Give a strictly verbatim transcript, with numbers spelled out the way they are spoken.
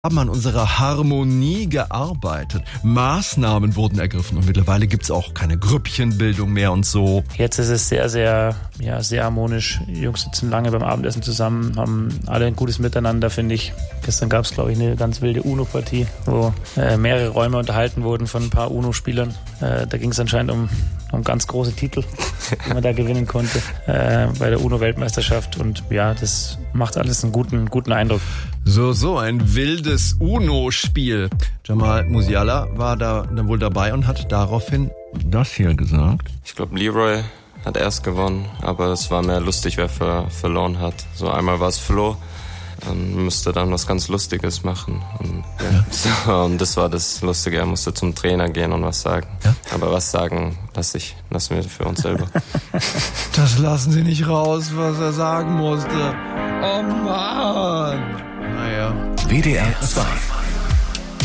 haben an unserer Harmonie gearbeitet. Maßnahmen wurden ergriffen und mittlerweile gibt's auch keine Grüppchenbildung mehr und so. Jetzt ist es sehr, sehr, ja, sehr harmonisch. Die Jungs sitzen lange beim Abendessen zusammen, haben alle ein gutes Miteinander, finde ich. Gestern gab's, glaube ich, eine ganz wilde UNO-Partie, wo äh, mehrere Räume unterhalten wurden von ein paar UNO-Spielern. Äh, da ging es anscheinend um, um ganz große Titel, die man da gewinnen konnte äh, bei der UNO-Weltmeisterschaft. Und ja, das macht alles einen guten, guten Eindruck. So, so, ein wildes UNO-Spiel. Jamal Musiala war da dann wohl dabei und hat daraufhin das hier gesagt. Ich glaube, Leroy hat erst gewonnen, aber es war mehr lustig, wer ver- verloren hat. So einmal war es Flo, dann müsste dann was ganz Lustiges machen. Und, ja. so, und das war das Lustige, er musste zum Trainer gehen und was sagen. Ja? Aber was sagen, lass ich, lassen wir für uns selber. Das lassen Sie nicht raus, was er sagen musste. Oh Mann! Naja. W D R zwei